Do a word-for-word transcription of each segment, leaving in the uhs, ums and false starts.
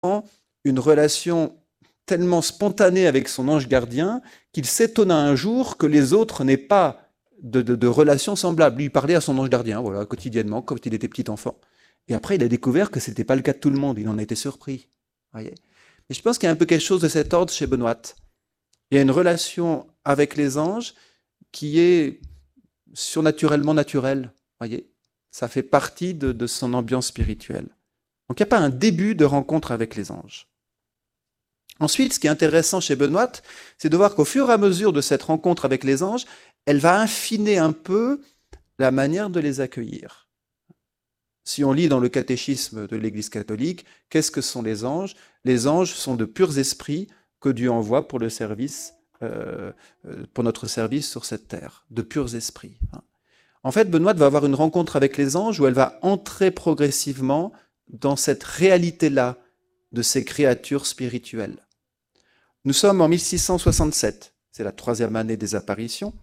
une relation tellement spontanée avec son ange gardien qu'il s'étonna un jour que les autres n'aient pas de, de, de relation semblable. Lui parlait à son ange gardien, voilà, quotidiennement, quand il était petit enfant. Et après, il a découvert que ce n'était pas le cas de tout le monde. Il en a été surpris. Voyez. Et je pense qu'il y a un peu quelque chose de cet ordre chez Benoît. Il y a une relation avec les anges qui est surnaturellement naturelle. Voyez. Ça fait partie de, de son ambiance spirituelle. Donc il n'y a pas un début de rencontre avec les anges. Ensuite, ce qui est intéressant chez Benoît, c'est de voir qu'au fur et à mesure de cette rencontre avec les anges, elle va affiner un peu la manière de les accueillir. Si on lit dans le catéchisme de l'Église catholique, qu'est-ce que sont les anges? Les anges sont de purs esprits que Dieu envoie pour le service, euh, pour notre service sur cette terre, de purs esprits. En fait, Benoît va avoir une rencontre avec les anges où elle va entrer progressivement dans cette réalité-là de ces créatures spirituelles. Nous sommes en mille six cent soixante-sept, c'est la troisième année des apparitions.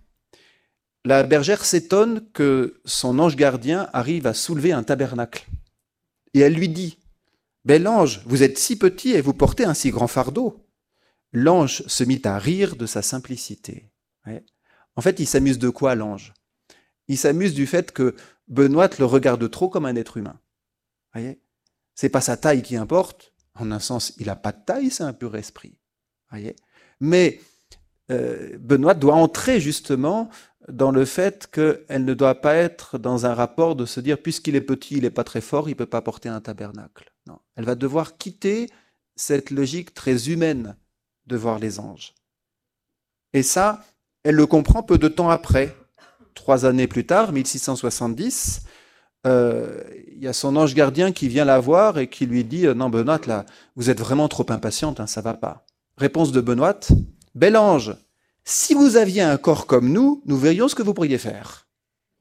La bergère s'étonne que son ange gardien arrive à soulever un tabernacle. Et elle lui dit, « Bel ange, vous êtes si petit et vous portez un si grand fardeau. » L'ange se mit à rire de sa simplicité. Ouais. En fait, il s'amuse de quoi, l'ange? Il s'amuse du fait que Benoît le regarde trop comme un être humain. Voyez, c'est pas sa taille qui importe. En un sens, il n'a pas de taille, c'est un pur esprit. Voyez, mais euh, Benoît doit entrer justement dans le fait qu'elle ne doit pas être dans un rapport de se dire, puisqu'il est petit, il n'est pas très fort, il ne peut pas porter un tabernacle. Non. Elle va devoir quitter cette logique très humaine de voir les anges. Et ça, elle le comprend peu de temps après. Trois années plus tard, mille six cent soixante-dix, euh, il y a son ange gardien qui vient la voir et qui lui dit « Non, Benoît, là, vous êtes vraiment trop impatiente, hein, ça ne va pas. » Réponse de Benoît, « Bel ange, si vous aviez un corps comme nous, nous verrions ce que vous pourriez faire. » Voyez ?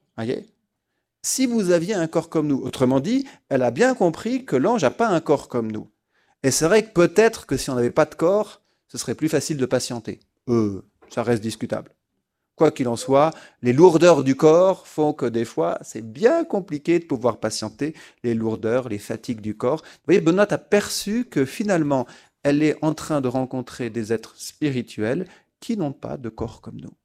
Si vous aviez un corps comme nous. Autrement dit, elle a bien compris que l'ange n'a pas un corps comme nous. Et c'est vrai que peut-être que si on n'avait pas de corps, ce serait plus facile de patienter. Euh, ça reste discutable. Quoi qu'il en soit, les lourdeurs du corps font que des fois, c'est bien compliqué de pouvoir patienter les lourdeurs, les fatigues du corps. Vous voyez, Benoît a perçu que finalement, elle est en train de rencontrer des êtres spirituels qui n'ont pas de corps comme nous.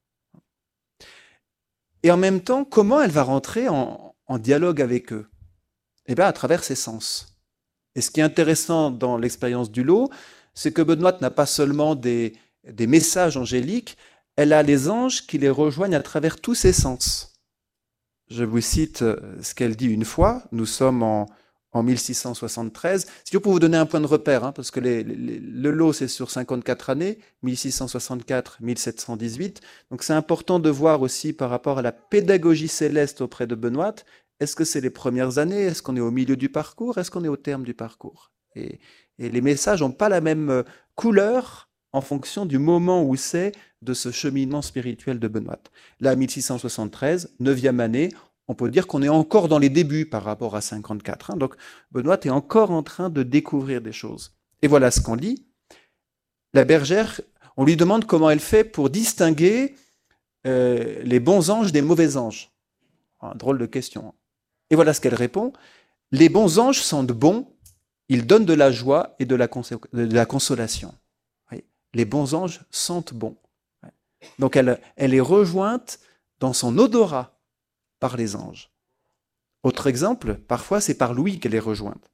Et en même temps, comment elle va rentrer en, en dialogue avec eux? Eh bien, à travers ses sens. Et ce qui est intéressant dans l'expérience du lot, c'est que Benoît n'a pas seulement des, des messages angéliques, elle a les anges qui les rejoignent à travers tous ses sens. Je vous cite ce qu'elle dit une fois, nous sommes en, en mille six cent soixante-treize. Si pour vous donner un point de repère, hein, parce que les, les, le lot c'est sur cinquante-quatre années, mille six cent soixante-quatre à mille sept cent dix-huit, donc c'est important de voir aussi par rapport à la pédagogie céleste auprès de Benoît, est-ce que c'est les premières années, est-ce qu'on est au milieu du parcours, est-ce qu'on est au terme du parcours? et, et les messages n'ont pas la même couleur en fonction du moment où c'est de ce cheminement spirituel de Benoît. Là, mille six cent soixante-treize, neuvième année, on peut dire qu'on est encore dans les débuts par rapport à cinquante-quatre. Hein. Donc, Benoît est encore en train de découvrir des choses. Et voilà ce qu'on lit. La bergère, on lui demande comment elle fait pour distinguer euh, les bons anges des mauvais anges. Ah, drôle de question. Et voilà ce qu'elle répond. Les bons anges sentent bon, ils donnent de la joie et de la, cons- de la consolation. Les bons anges sentent bon. Donc elle, elle est rejointe dans son odorat par les anges. Autre exemple, parfois c'est par l'ouïe qu'elle est rejointe.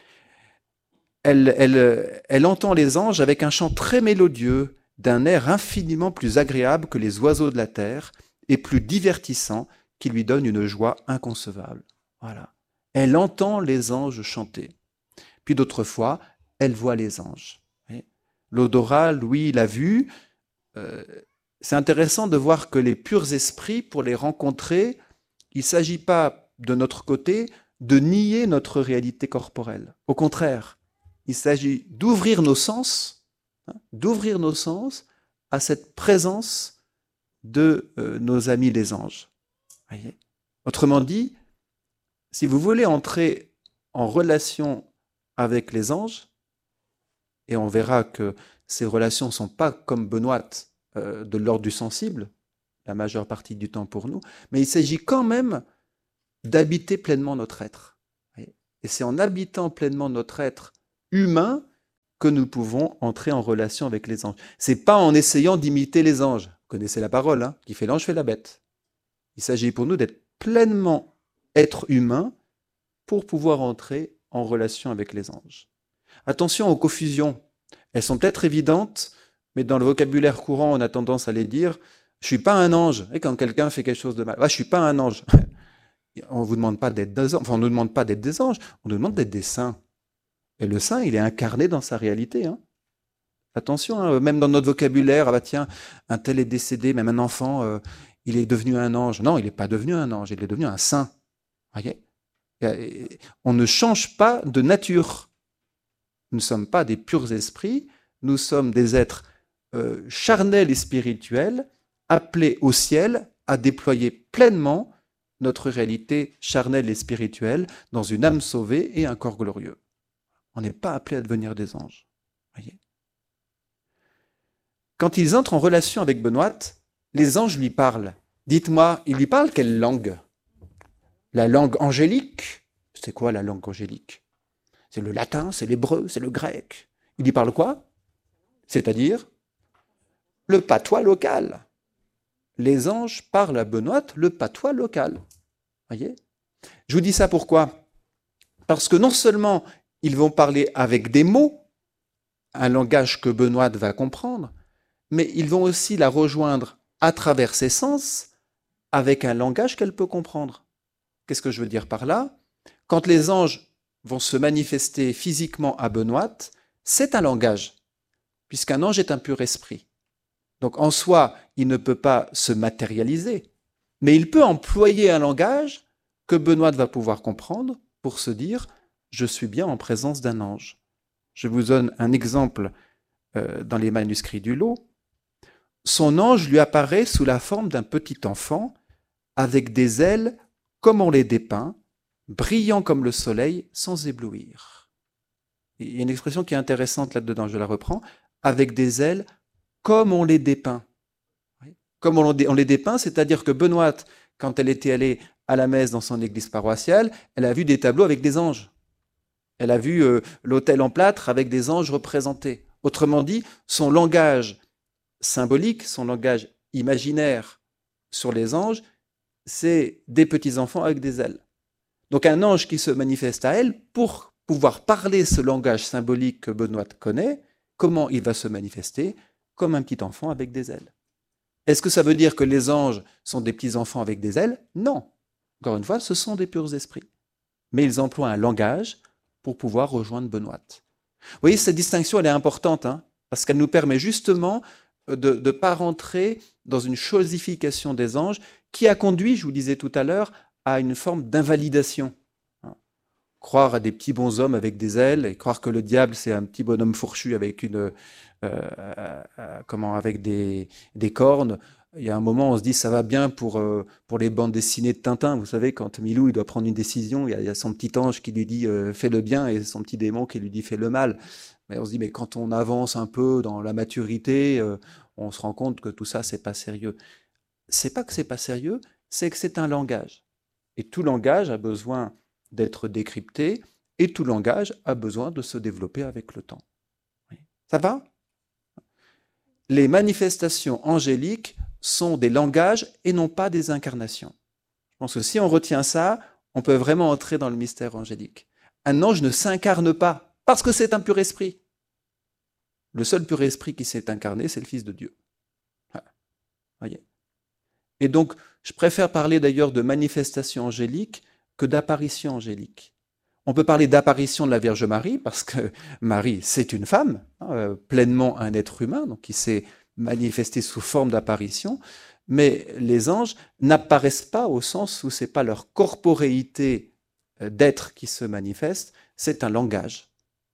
Elle, elle, elle entend les anges avec un chant très mélodieux, d'un air infiniment plus agréable que les oiseaux de la terre et plus divertissant, qui lui donne une joie inconcevable. Voilà. Elle entend les anges chanter. Puis d'autres fois, elle voit les anges. L'odorat, Louis l'a vu. Euh, c'est intéressant de voir que les purs esprits, pour les rencontrer, il ne s'agit pas, de notre côté, de nier notre réalité corporelle. Au contraire, il s'agit d'ouvrir nos sens, hein, d'ouvrir nos sens à cette présence de euh, nos amis les anges. Voyez ? Autrement dit, si vous voulez entrer en relation avec les anges, et on verra que ces relations ne sont pas comme Benoît euh, de l'ordre du sensible, la majeure partie du temps pour nous, mais il s'agit quand même d'habiter pleinement notre être. Et c'est en habitant pleinement notre être humain que nous pouvons entrer en relation avec les anges. C'est pas en essayant d'imiter les anges. Vous connaissez la parole, hein, qui fait l'ange fait la bête. Il s'agit pour nous d'être pleinement être humain pour pouvoir entrer en relation avec les anges. Attention aux confusions. Elles sont peut-être évidentes, mais dans le vocabulaire courant, on a tendance à les dire « je suis pas un ange ». Et quand quelqu'un fait quelque chose de mal, ah, « je suis pas un ange ». On vous demande pas d'être des anges, enfin on ne nous demande pas d'être des anges, on nous demande d'être des saints. Et le saint, il est incarné dans sa réalité. Hein. Attention, hein, même dans notre vocabulaire, ah bah tiens, un tel est décédé, même un enfant, euh, il est devenu un ange. Non, il n'est pas devenu un ange, il est devenu un saint. Voyez ? On ne change pas de nature. Nous ne sommes pas des purs esprits, nous sommes des êtres euh, charnels et spirituels, appelés au ciel à déployer pleinement notre réalité charnelle et spirituelle dans une âme sauvée et un corps glorieux. On n'est pas appelé à devenir des anges. Voyez ? Quand ils entrent en relation avec Benoît, les anges lui parlent. Dites-moi, ils lui parlent quelle langue ? La langue angélique ? C'est quoi la langue angélique ? C'est le latin, c'est l'hébreu, c'est le grec. Il lui parle quoi ? C'est-à-dire le patois local. Les anges parlent à Benoît le patois local. Voyez ? Je vous dis ça pourquoi ? Parce que non seulement ils vont parler avec des mots, un langage que Benoît va comprendre, mais ils vont aussi la rejoindre à travers ses sens avec un langage qu'elle peut comprendre. Qu'est-ce que je veux dire par là ? Quand les anges vont se manifester physiquement à Benoît, c'est un langage, puisqu'un ange est un pur esprit. Donc en soi, il ne peut pas se matérialiser, mais il peut employer un langage que Benoît va pouvoir comprendre pour se dire « je suis bien en présence d'un ange ». Je vous donne un exemple euh, dans les manuscrits du Lot. Son ange lui apparaît sous la forme d'un petit enfant, avec des ailes comme on les dépeint, brillant comme le soleil, sans éblouir. Il y a une expression qui est intéressante là-dedans, je la reprends, avec des ailes comme on les dépeint. Comme on les dépeint, c'est-à-dire que Benoît, quand elle était allée à la messe dans son église paroissiale, elle a vu des tableaux avec des anges. Elle a vu euh, l'autel en plâtre avec des anges représentés. Autrement dit, son langage symbolique, son langage imaginaire sur les anges, c'est des petits enfants avec des ailes. Donc un ange qui se manifeste à elle, pour pouvoir parler ce langage symbolique que Benoît connaît, comment il va se manifester ? Comme un petit enfant avec des ailes. Est-ce que ça veut dire que les anges sont des petits enfants avec des ailes ? Non. Encore une fois, ce sont des purs esprits. Mais ils emploient un langage pour pouvoir rejoindre Benoît. Vous voyez, cette distinction, elle est importante, hein, parce qu'elle nous permet justement de ne pas rentrer dans une chosification des anges qui a conduit, je vous disais tout à l'heure, à une forme d'invalidation. Croire à des petits bonshommes avec des ailes et croire que le diable, c'est un petit bonhomme fourchu avec, une, euh, euh, comment, avec des, des cornes. Il y a un moment, on se dit, ça va bien pour, euh, pour les bandes dessinées de Tintin. Vous savez, quand Milou il doit prendre une décision, il y a, il y a son petit ange qui lui dit euh, « fais le bien » et son petit démon qui lui dit « fais le mal ». Mais on se dit, mais quand on avance un peu dans la maturité, euh, on se rend compte que tout ça, c'est pas sérieux. C'est pas que c'est pas sérieux, c'est que c'est un langage. Et tout langage a besoin d'être décrypté, et tout langage a besoin de se développer avec le temps. Ça va ? Les manifestations angéliques sont des langages et non pas des incarnations. Je pense que si on retient ça, on peut vraiment entrer dans le mystère angélique. Un ange ne s'incarne pas, parce que c'est un pur esprit. Le seul pur esprit qui s'est incarné, c'est le Fils de Dieu. Voilà. Voyez ? Et donc, je préfère parler d'ailleurs de manifestation angélique que d'apparition angélique. On peut parler d'apparition de la Vierge Marie, parce que Marie, c'est une femme, hein, pleinement un être humain, donc qui s'est manifesté sous forme d'apparition, mais les anges n'apparaissent pas au sens où ce n'est pas leur corporéité d'être qui se manifeste, c'est un langage. D'accord ?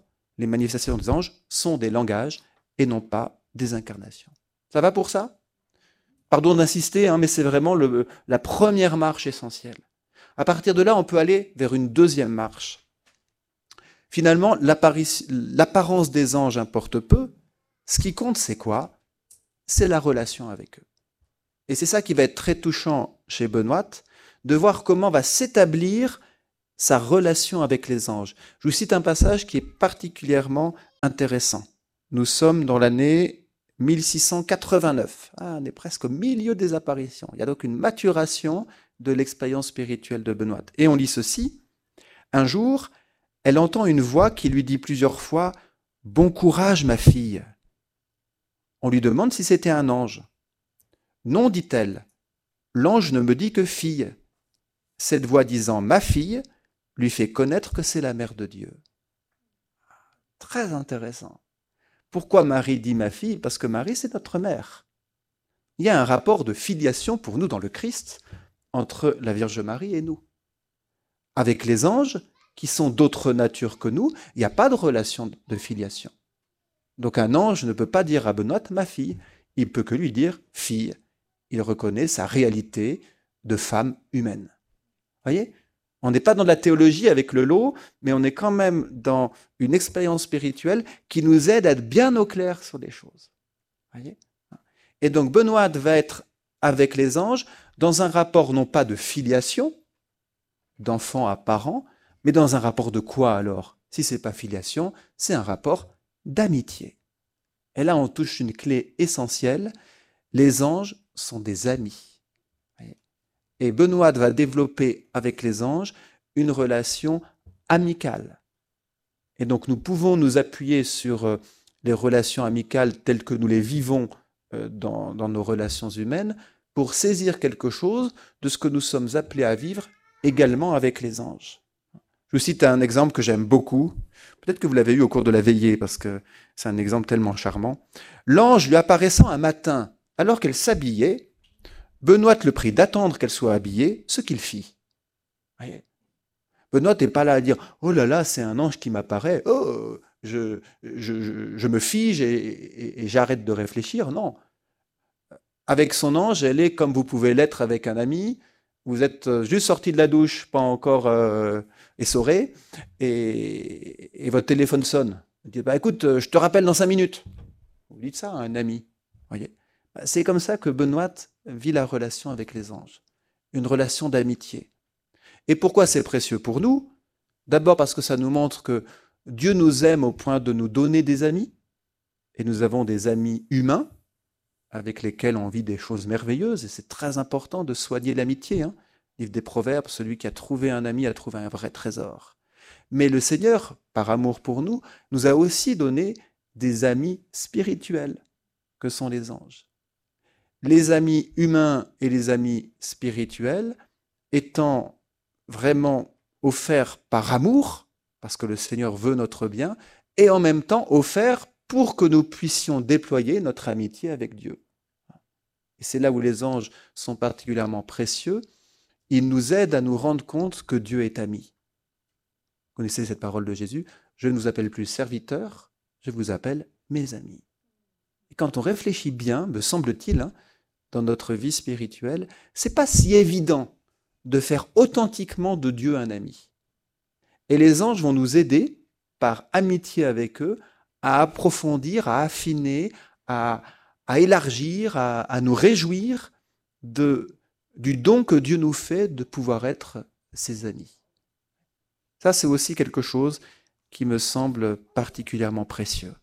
Les manifestations des anges sont des langages et non pas des incarnations. Ça va pour ça ? Pardon d'insister, hein, mais c'est vraiment le, la première marche essentielle. À partir de là, on peut aller vers une deuxième marche. Finalement, l'apparence des anges importe peu. Ce qui compte, c'est quoi ? C'est la relation avec eux. Et c'est ça qui va être très touchant chez Benoît, de voir comment va s'établir sa relation avec les anges. Je vous cite un passage qui est particulièrement intéressant. Nous sommes dans l'année mille six cent quatre-vingt-neuf. Ah, on est presque au milieu des apparitions. Il y a donc une maturation de l'expérience spirituelle de Benoît. Et on lit ceci. Un jour, elle entend une voix qui lui dit plusieurs fois « Bon courage, ma fille ». On lui demande si c'était un ange. « Non, dit-elle, l'ange ne me dit que fille. » Cette voix disant « ma fille » lui fait connaître que c'est la mère de Dieu. Très intéressant. Pourquoi Marie dit ma fille? Parce que Marie, c'est notre mère. Il y a un rapport de filiation pour nous dans le Christ entre la Vierge Marie et nous. Avec les anges, qui sont d'autre nature que nous, il n'y a pas de relation de filiation. Donc un ange ne peut pas dire à Benoît ma fille, il peut que lui dire fille. Il reconnaît sa réalité de femme humaine. Voyez? On n'est pas dans la théologie avec le lot, mais on est quand même dans une expérience spirituelle qui nous aide à être bien au clair sur les choses. Voyez? Et donc Benoît va être avec les anges dans un rapport non pas de filiation, d'enfant à parent, mais dans un rapport de quoi alors? Si ce n'est pas filiation, c'est un rapport d'amitié. Et là, on touche une clé essentielle. Les anges sont des amis. Et Benoît va développer avec les anges une relation amicale. Et donc nous pouvons nous appuyer sur les relations amicales telles que nous les vivons dans, dans nos relations humaines pour saisir quelque chose de ce que nous sommes appelés à vivre également avec les anges. Je vous cite un exemple que j'aime beaucoup. Peut-être que vous l'avez eu au cours de la veillée parce que c'est un exemple tellement charmant. L'ange lui apparaissant un matin alors qu'elle s'habillait, Benoît le prie d'attendre qu'elle soit habillée, ce qu'il fit. Voyez, Benoît n'est pas là à dire « Oh là là, c'est un ange qui m'apparaît, oh, je, je, je, je me fige et, et, et j'arrête de réfléchir. » Non. Avec son ange, elle est comme vous pouvez l'être avec un ami. Vous êtes juste sorti de la douche, pas encore euh, essoré, et, et votre téléphone sonne. Vous dites bah, « Écoute, je te rappelle dans cinq minutes. » Vous dites ça à un ami. Voyez. C'est comme ça que Benoît vit la relation avec les anges, une relation d'amitié. Et pourquoi c'est précieux pour nous? D'abord parce que ça nous montre que Dieu nous aime au point de nous donner des amis, et nous avons des amis humains avec lesquels on vit des choses merveilleuses, et c'est très important de soigner l'amitié. Hein. Livre des Proverbes, celui qui a trouvé un ami a trouvé un vrai trésor. Mais le Seigneur, par amour pour nous, nous a aussi donné des amis spirituels, que sont les anges. Les amis humains et les amis spirituels étant vraiment offerts par amour, parce que le Seigneur veut notre bien, et en même temps offerts pour que nous puissions déployer notre amitié avec Dieu. Et c'est là où les anges sont particulièrement précieux. Ils nous aident à nous rendre compte que Dieu est ami. Vous connaissez cette parole de Jésus, « Je ne vous appelle plus serviteurs, je vous appelle mes amis ». Et quand on réfléchit bien, me semble-t-il, hein, dans notre vie spirituelle, c'est pas si évident de faire authentiquement de Dieu un ami. Et les anges vont nous aider, par amitié avec eux, à approfondir, à affiner, à, à élargir, à, à nous réjouir de, du don que Dieu nous fait de pouvoir être ses amis. Ça, c'est aussi quelque chose qui me semble particulièrement précieux.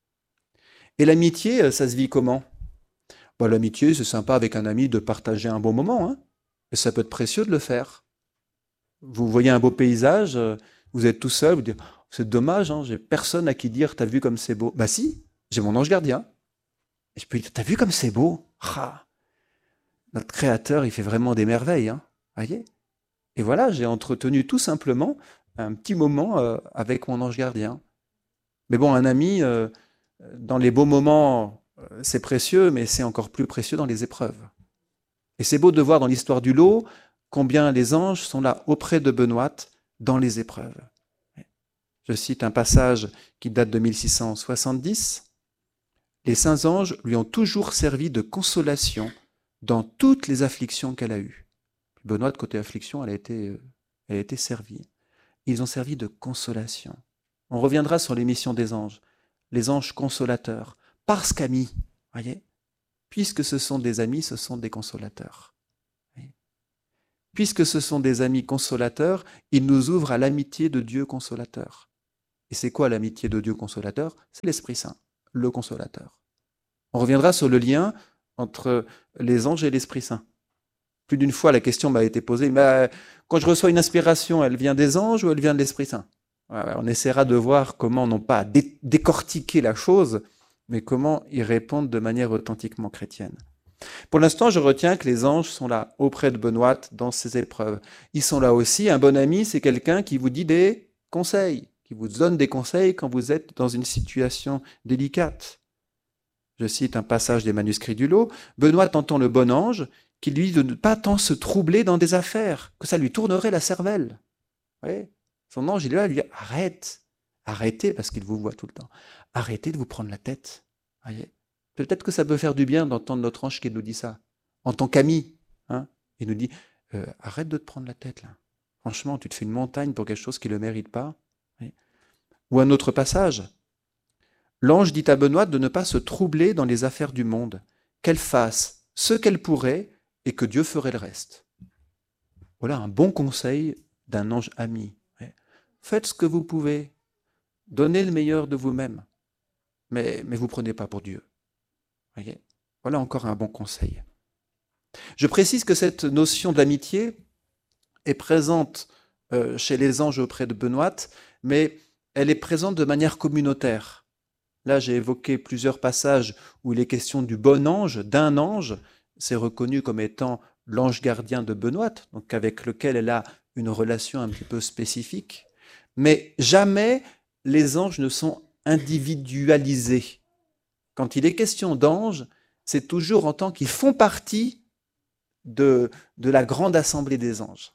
Et l'amitié, ça se vit comment? Bon, l'amitié, c'est sympa avec un ami de partager un bon moment, hein, et ça peut être précieux de le faire. Vous voyez un beau paysage, vous êtes tout seul, vous dites « C'est dommage, hein, j'ai personne à qui dire « T'as vu comme c'est beau ?» Bah si, j'ai mon ange gardien. Et je peux dire « T'as vu comme c'est beau ?» Ah, notre Créateur, il fait vraiment des merveilles, hein, voyez. Et voilà, j'ai entretenu tout simplement un petit moment euh, avec mon ange gardien. Mais bon, un ami, euh, dans les beaux moments, c'est précieux, mais c'est encore plus précieux dans les épreuves. Et c'est beau de voir dans l'histoire du lot combien les anges sont là auprès de Benoît dans les épreuves. Je cite un passage qui date de mille six cent soixante-dix. « Les saints anges lui ont toujours servi de consolation dans toutes les afflictions qu'elle a eues. » Benoît, côté affliction, elle a été, elle a été servie. Ils ont servi de consolation. On reviendra sur les missions des anges. Les anges consolateurs. Parce qu'amis, voyez, puisque ce sont des amis, ce sont des consolateurs. Puisque ce sont des amis consolateurs, ils nous ouvrent à l'amitié de Dieu consolateur. Et c'est quoi l'amitié de Dieu consolateur? C'est l'Esprit Saint, le consolateur. On reviendra sur le lien entre les anges et l'Esprit Saint. Plus d'une fois, la question m'a été posée, mais quand je reçois une inspiration, elle vient des anges ou elle vient de l'Esprit Saint? On essaiera de voir comment, non pas dé décortiquer la chose, mais comment y répondre de manière authentiquement chrétienne. Pour l'instant, je retiens que les anges sont là, auprès de Benoît, dans ses épreuves. Ils sont là aussi. Un bon ami, c'est quelqu'un qui vous dit des conseils, qui vous donne des conseils quand vous êtes dans une situation délicate. Je cite un passage des manuscrits du Lot. Benoît entend le bon ange qui lui dit de ne pas tant se troubler dans des affaires, que ça lui tournerait la cervelle. Oui. Son ange, il est là, il lui dit, arrête, arrêtez, parce qu'il vous voit tout le temps, arrêtez de vous prendre la tête. Voyez. Peut-être que ça peut faire du bien d'entendre notre ange qui nous dit ça, en tant qu'ami. Hein, il nous dit, euh, arrête de te prendre la tête, là. Franchement, tu te fais une montagne pour quelque chose qui ne le mérite pas. Oui. Ou un autre passage. L'ange dit à Benoît de ne pas se troubler dans les affaires du monde, qu'elle fasse ce qu'elle pourrait et que Dieu ferait le reste. Voilà un bon conseil d'un ange ami. Faites ce que vous pouvez, donnez le meilleur de vous-même, mais ne vous prenez pas pour Dieu. Voyez, voilà encore un bon conseil. Je précise que cette notion d'amitié est présente euh, chez les anges auprès de Benoît, mais elle est présente de manière communautaire. Là, j'ai évoqué plusieurs passages où il est question du bon ange, d'un ange. C'est reconnu comme étant l'ange gardien de Benoît, donc avec lequel elle a une relation un petit peu spécifique. Mais jamais les anges ne sont individualisés. Quand il est question d'anges, c'est toujours en tant qu'ils font partie de, de la grande assemblée des anges.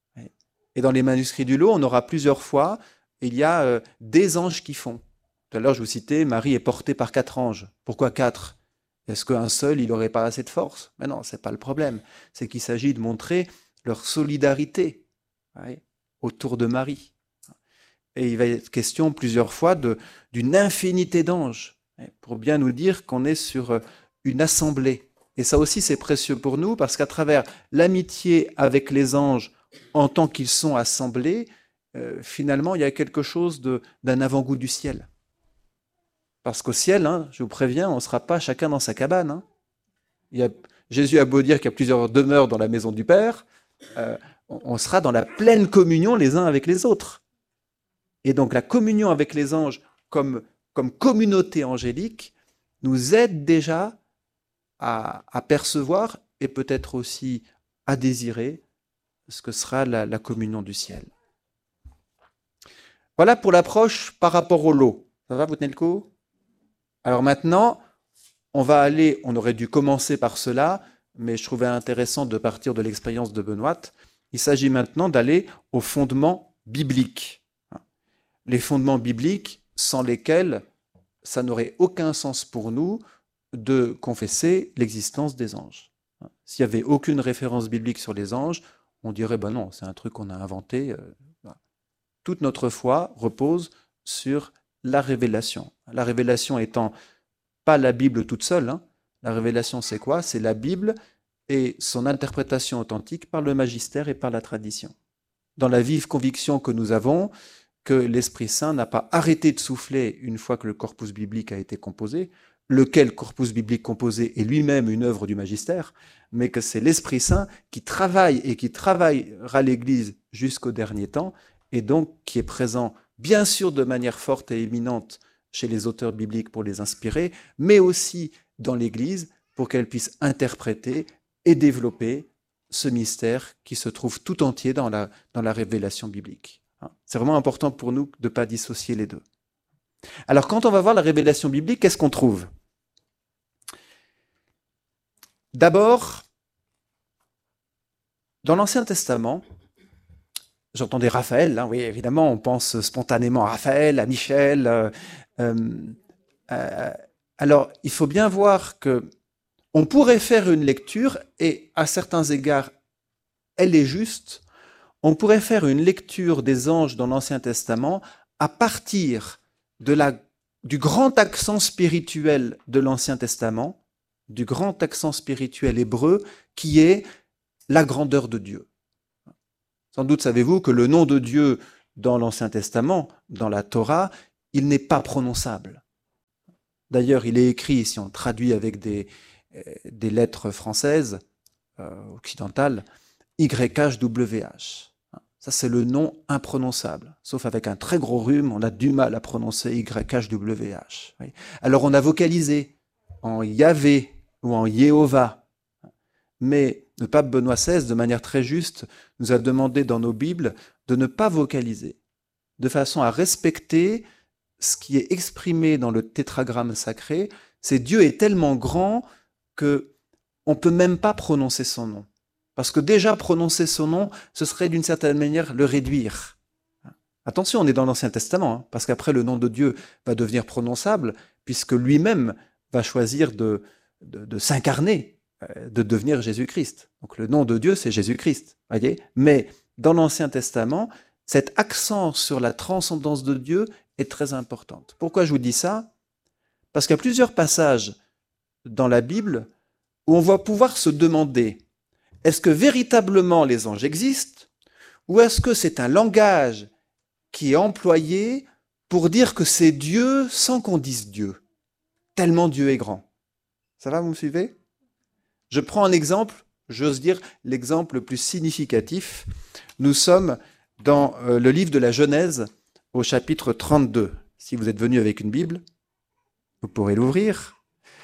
Et dans les manuscrits du Lot, on aura plusieurs fois, il y a euh, des anges qui font. Tout à l'heure, je vous citais, Marie est portée par quatre anges. Pourquoi quatre? Est-ce qu'un seul, il n'aurait pas assez de force? Mais non, ce n'est pas le problème. C'est qu'il s'agit de montrer leur solidarité oui, autour de Marie. Et il va être question plusieurs fois de, d'une infinité d'anges, pour bien nous dire qu'on est sur une assemblée. Et ça aussi, c'est précieux pour nous, parce qu'à travers l'amitié avec les anges, en tant qu'ils sont assemblés, euh, finalement, il y a quelque chose de, d'un avant-goût du ciel. Parce qu'au ciel, hein, je vous préviens, on ne sera pas chacun dans sa cabane. Hein. Il y a, Jésus a beau dire qu'il y a plusieurs demeures dans la maison du Père, euh, on sera dans la pleine communion les uns avec les autres. Et donc la communion avec les anges comme, comme communauté angélique nous aide déjà à, à percevoir et peut-être aussi à désirer ce que sera la, la communion du ciel. Voilà pour l'approche par rapport au lot. Ça va, vous tenez le coup? Alors maintenant, on va aller, on aurait dû commencer par cela, mais je trouvais intéressant de partir de l'expérience de Benoît. Il s'agit maintenant d'aller aux fondements bibliques. Les fondements bibliques sans lesquels ça n'aurait aucun sens pour nous de confesser l'existence des anges. S'il n'y avait aucune référence biblique sur les anges, on dirait, ben non, c'est un truc qu'on a inventé. Toute notre foi repose sur la révélation. La révélation étant pas la Bible toute seule. Hein. La révélation, c'est quoi? C'est la Bible et son interprétation authentique par le magistère et par la tradition. Dans la vive conviction que nous avons que l'Esprit Saint n'a pas arrêté de souffler une fois que le corpus biblique a été composé, lequel corpus biblique composé est lui-même une œuvre du magistère, mais que c'est l'Esprit Saint qui travaille et qui travaillera l'Église jusqu'au dernier temps, et donc qui est présent bien sûr de manière forte et éminente chez les auteurs bibliques pour les inspirer, mais aussi dans l'Église pour qu'elle puisse interpréter et développer ce mystère qui se trouve tout entier dans la, dans la révélation biblique. C'est vraiment important pour nous de ne pas dissocier les deux. Alors quand on va voir la révélation biblique, qu'est-ce qu'on trouve? D'abord, dans l'Ancien Testament, j'entendais Raphaël, hein, oui, évidemment, on pense spontanément à Raphaël, à Michel. Euh, euh, euh, alors, il faut bien voir que on pourrait faire une lecture, et à certains égards, elle est juste. On pourrait faire une lecture des anges dans l'Ancien Testament à partir de la, du grand accent spirituel de l'Ancien Testament, du grand accent spirituel hébreu, qui est la grandeur de Dieu. Sans doute savez-vous que le nom de Dieu dans l'Ancien Testament, dans la Torah, il n'est pas prononçable. D'ailleurs, il est écrit, si on traduit avec des, euh, des lettres françaises, euh, occidentales, Y H W H. Ça, c'est le nom imprononçable. Sauf avec un très gros rhume, on a du mal à prononcer Y H W H. Alors, on a vocalisé en Yahvé ou en Jéhovah. Mais le pape Benoît seize, de manière très juste, nous a demandé dans nos Bibles de ne pas vocaliser, de façon à respecter ce qui est exprimé dans le tétragramme sacré. C'est Dieu est tellement grand que on peut même pas prononcer son nom. Parce que déjà prononcer son nom, ce serait d'une certaine manière le réduire. Attention, on est dans l'Ancien Testament, hein, parce qu'après le nom de Dieu va devenir prononçable, puisque lui-même va choisir de, de, de s'incarner, de devenir Jésus-Christ. Donc le nom de Dieu, c'est Jésus-Christ, voyez. Mais dans l'Ancien Testament, cet accent sur la transcendance de Dieu est très important. Pourquoi je vous dis ça? Parce qu'il y a plusieurs passages dans la Bible où on va pouvoir se demander, est-ce que véritablement les anges existent, ou est-ce que c'est un langage qui est employé pour dire que c'est Dieu sans qu'on dise Dieu, tellement Dieu est grand? Ça va, vous me suivez? Je prends un exemple, j'ose dire l'exemple le plus significatif. Nous sommes dans euh, le livre de la Genèse, au chapitre trente-deux. Si vous êtes venu avec une Bible, vous pourrez l'ouvrir.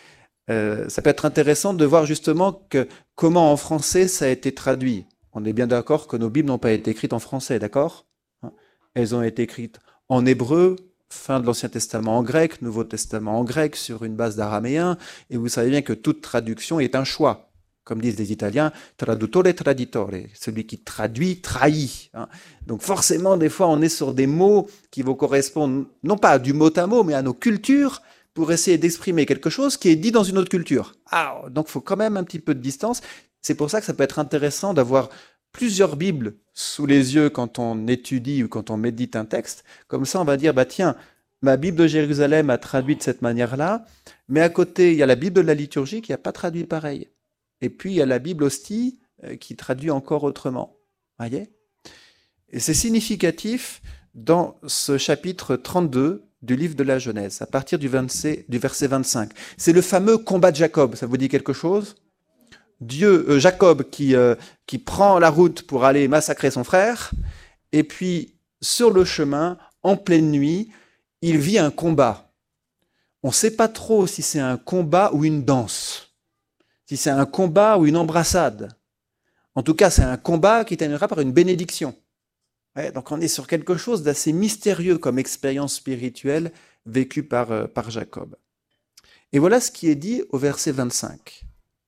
Euh, ça peut être intéressant de voir justement que, comment en français ça a été traduit. On est bien d'accord que nos Bibles n'ont pas été écrites en français, d'accord? Elles ont été écrites en hébreu, fin de l'Ancien Testament en grec, Nouveau Testament en grec, sur une base d'araméen, et vous savez bien que toute traduction est un choix. Comme disent les Italiens, traduttore traditore, celui qui traduit, trahit. Hein. Donc forcément, des fois, on est sur des mots qui vont correspondre, non pas du mot à mot, mais à nos cultures, pour essayer d'exprimer quelque chose qui est dit dans une autre culture. Ah, donc il faut quand même un petit peu de distance. C'est pour ça que ça peut être intéressant d'avoir plusieurs Bibles sous les yeux quand on étudie ou quand on médite un texte. Comme ça, on va dire, bah tiens, ma Bible de Jérusalem a traduit de cette manière-là, mais à côté, il y a la Bible de la liturgie qui n'a pas traduit pareil. Et puis, il y a la Bible hostie qui traduit encore autrement. Voyez ? Et c'est significatif dans ce chapitre trente-deux du livre de la Genèse, à partir du, vingt, du verset vingt-cinq. C'est le fameux combat de Jacob. Ça vous dit quelque chose ? Dieu, euh, Jacob qui, euh, qui prend la route pour aller massacrer son frère, et puis sur le chemin, en pleine nuit, il vit un combat. On ne sait pas trop si c'est un combat ou une danse, si c'est un combat ou une embrassade. En tout cas, c'est un combat qui terminera par une bénédiction. Ouais, donc on est sur quelque chose d'assez mystérieux comme expérience spirituelle vécue par, euh, par Jacob. Et voilà ce qui est dit au verset vingt-cinq.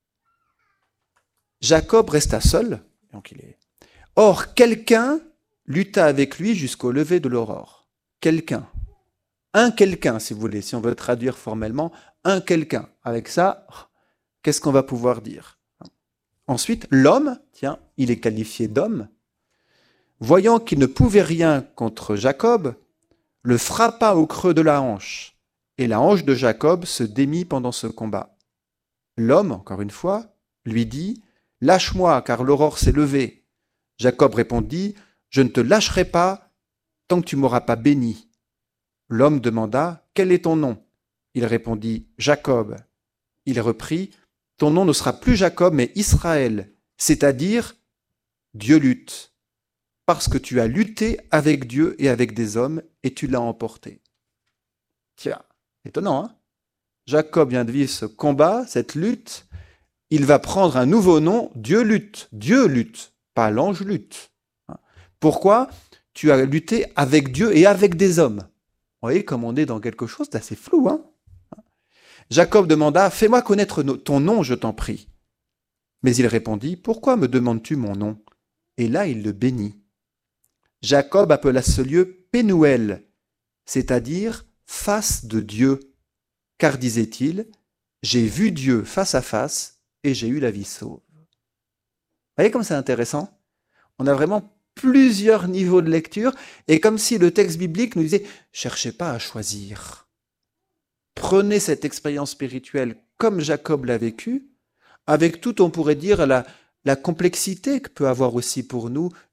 Jacob resta seul, donc il est... Or, quelqu'un lutta avec lui jusqu'au lever de l'aurore. Quelqu'un. Un quelqu'un, si vous voulez, si on veut traduire formellement, un quelqu'un. Avec ça, qu'est-ce qu'on va pouvoir dire? Ensuite, l'homme, tiens, il est qualifié d'homme, voyant qu'il ne pouvait rien contre Jacob, le frappa au creux de la hanche, et la hanche de Jacob se démit pendant ce combat. L'homme, encore une fois, lui dit, « Lâche-moi, car l'aurore s'est levée. » Jacob répondit, « Je ne te lâcherai pas tant que tu m'auras pas béni. » L'homme demanda, « Quel est ton nom ?» Il répondit, « Jacob. » Il reprit, « Ton nom ne sera plus Jacob, mais Israël, c'est-à-dire Dieu lutte, parce que tu as lutté avec Dieu et avec des hommes, et tu l'as emporté. » Tiens, étonnant, hein? Jacob vient de vivre ce combat, cette lutte. Il va prendre un nouveau nom, Dieu lutte. Dieu lutte, pas l'ange lutte. Pourquoi? Tu as lutté avec Dieu et avec des hommes. Vous voyez comme on est dans quelque chose d'assez flou, hein? Jacob demanda, « Fais-moi connaître ton nom, je t'en prie. » Mais il répondit, « Pourquoi me demandes-tu mon nom ?» Et là, il le bénit. Jacob appela ce lieu Pénuel, c'est-à-dire face de Dieu. Car, disait-il, j'ai vu Dieu face à face et j'ai eu la vie sauve. Vous voyez comme c'est intéressant? On a vraiment plusieurs niveaux de lecture et comme si le texte biblique nous disait « Cherchez pas à choisir. Prenez cette expérience spirituelle comme Jacob l'a vécue, avec tout, on pourrait dire, la, la complexité que peut avoir aussi pour nous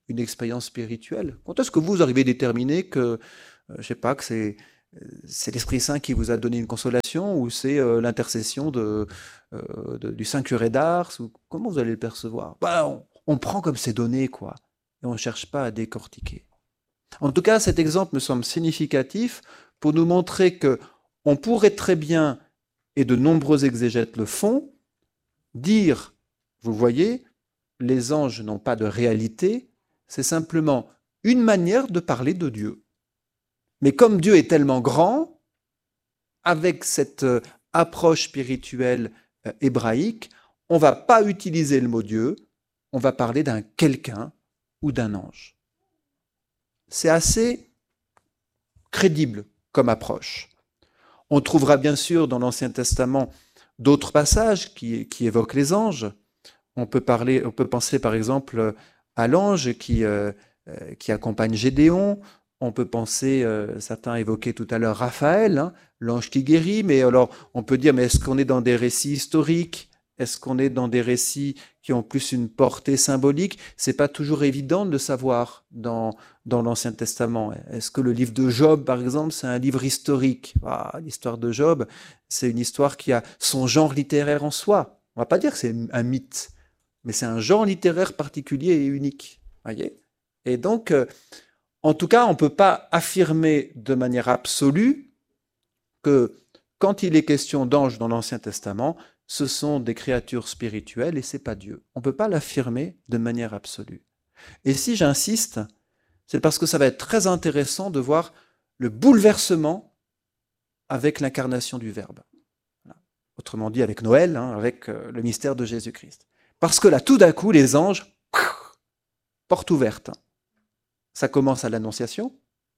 une expérience spirituelle? Quand est-ce que vous arrivez à déterminer que, euh, je sais pas, que c'est c'est l'Esprit Saint qui vous a donné une consolation ou c'est euh, l'intercession de, euh, de- du Saint curé d'Ars ou comment vous allez le percevoir? Bah, on, on prend comme ces données, quoi, et on ne cherche pas à décortiquer. En tout cas, cet exemple me semble significatif pour nous montrer que on pourrait très bien, et de nombreux exégètes le font, dire, vous voyez, les anges n'ont pas de réalité, c'est simplement une manière de parler de Dieu. Mais comme Dieu est tellement grand, avec cette euh, approche spirituelle euh, hébraïque, on ne va pas utiliser le mot Dieu, on va parler d'un quelqu'un ou d'un ange. C'est assez crédible comme approche. On trouvera bien sûr dans l'Ancien Testament d'autres passages qui, qui évoquent les anges. On peut, parler, on peut penser par exemple à l'ange qui, euh, qui accompagne Gédéon. On peut penser, euh, certains évoquaient tout à l'heure Raphaël, hein, l'ange qui guérit, mais alors on peut dire, mais est-ce qu'on est dans des récits historiques? Est-ce qu'on est dans des récits qui ont plus une portée symbolique? C'est pas toujours évident de le savoir dans, dans l'Ancien Testament. Est-ce que le livre de Job, par exemple, c'est un livre historique? Ah, l'histoire de Job, c'est une histoire qui a son genre littéraire en soi. On va pas dire que c'est un mythe, mais c'est un genre littéraire particulier et unique. Voyez? Et donc, euh, en tout cas, on ne peut pas affirmer de manière absolue que quand il est question d'anges dans l'Ancien Testament, ce sont des créatures spirituelles et c'est pas Dieu. On ne peut pas l'affirmer de manière absolue. Et si j'insiste, c'est parce que ça va être très intéressant de voir le bouleversement avec l'incarnation du Verbe. Voilà. Autrement dit, avec Noël, hein, avec euh, le mystère de Jésus-Christ. Parce que là, tout d'un coup, les anges, porte ouverte. Ça commence à l'Annonciation,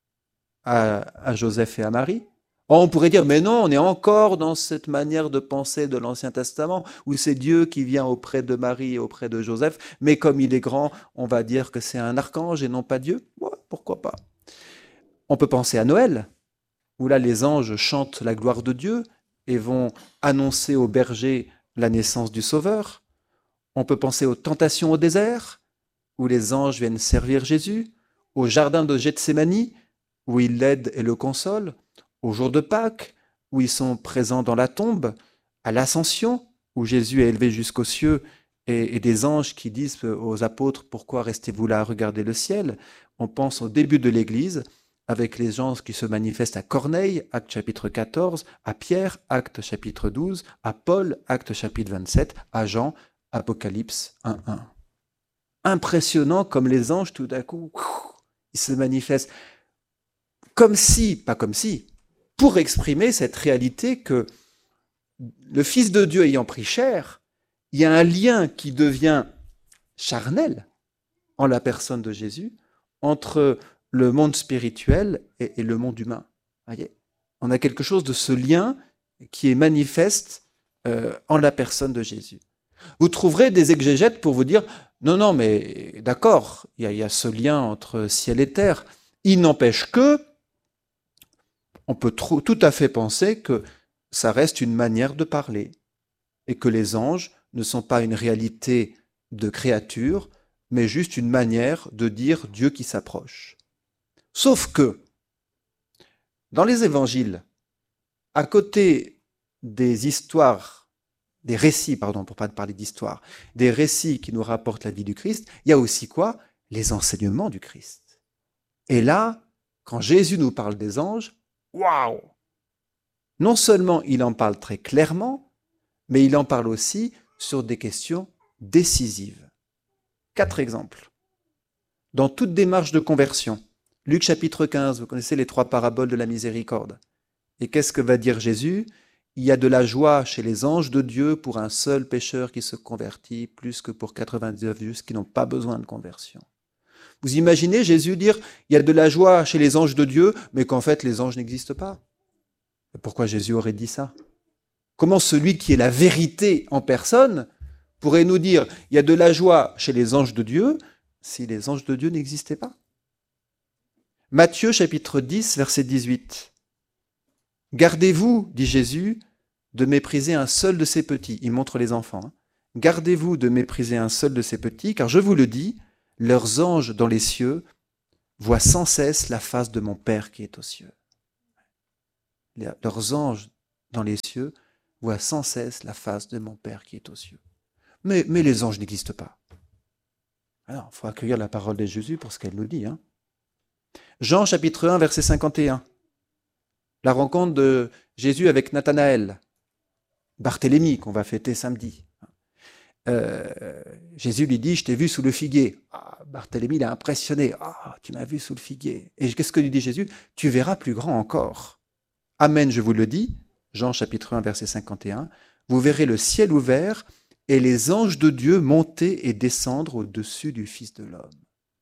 à, à Joseph et à Marie. On pourrait dire, mais non, on est encore dans cette manière de penser de l'Ancien Testament, où c'est Dieu qui vient auprès de Marie et auprès de Joseph, mais comme il est grand, on va dire que c'est un archange et non pas Dieu. Ouais, pourquoi pas? On peut penser à Noël, où là les anges chantent la gloire de Dieu et vont annoncer aux bergers la naissance du Sauveur. On peut penser aux tentations au désert, où les anges viennent servir Jésus, au jardin de Gethsémani, où ils l'aident et le consolent, au jour de Pâques, où ils sont présents dans la tombe, à l'ascension, où Jésus est élevé jusqu'aux cieux, et, et des anges qui disent aux apôtres, pourquoi restez-vous là à regarder le ciel? On pense au début de l'Église, avec les anges qui se manifestent à Corneille, acte chapitre quatorze, à Pierre, acte chapitre douze, à Paul, acte chapitre vingt-sept, à Jean, Apocalypse un un. Impressionnant comme les anges, tout d'un coup, ils se manifestent comme si, pas comme si, pour exprimer cette réalité que le Fils de Dieu ayant pris chair, il y a un lien qui devient charnel en la personne de Jésus entre le monde spirituel et, et le monde humain. Voyez, on a quelque chose de ce lien qui est manifeste euh, en la personne de Jésus. Vous trouverez des exégètes pour vous dire non, non, mais d'accord, il y, y a ce lien entre ciel et terre. Il n'empêche que on peut trop, tout à fait penser que ça reste une manière de parler et que les anges ne sont pas une réalité de créature, mais juste une manière de dire Dieu qui s'approche. Sauf que, dans les évangiles, à côté des histoires, des récits, pardon, pour ne pas parler d'histoire, des récits qui nous rapportent la vie du Christ, il y a aussi quoi? Les enseignements du Christ. Et là, quand Jésus nous parle des anges, waouh! Non seulement il en parle très clairement, mais il en parle aussi sur des questions décisives. Quatre exemples. Dans toute démarche de conversion, Luc chapitre quinze, vous connaissez les trois paraboles de la miséricorde. Et qu'est-ce que va dire Jésus? Il y a de la joie chez les anges de Dieu pour un seul pécheur qui se convertit, plus que pour quatre-vingt-dix-neuf justes qui n'ont pas besoin de conversion. Vous imaginez Jésus dire, il y a de la joie chez les anges de Dieu, mais qu'en fait les anges n'existent pas. Pourquoi Jésus aurait dit ça? Comment celui qui est la vérité en personne pourrait nous dire, il y a de la joie chez les anges de Dieu, si les anges de Dieu n'existaient pas? Matthieu chapitre dix, verset dix-huit. Gardez-vous, dit Jésus, de mépriser un seul de ces petits. Il montre les enfants. Hein. Gardez-vous de mépriser un seul de ces petits, car je vous le dis, leurs anges dans les cieux voient sans cesse la face de mon Père qui est aux cieux. Leurs anges dans les cieux voient sans cesse la face de mon Père qui est aux cieux. Mais, mais les anges n'existent pas. Alors, il faut accueillir la parole de Jésus pour ce qu'elle nous dit. Hein. Jean chapitre un, verset cinquante et un. La rencontre de Jésus avec Nathanaël, Barthélemy, qu'on va fêter samedi. Euh, Jésus lui dit, je t'ai vu sous le figuier. Ah, Barthélemy, il est impressionné. Ah, tu m'as vu sous le figuier. Et qu'est-ce que lui dit Jésus? Tu verras plus grand encore. Amen, je vous le dis. Jean chapitre un, verset cinquante et un. Vous verrez le ciel ouvert et les anges de Dieu monter et descendre au-dessus du Fils de l'homme.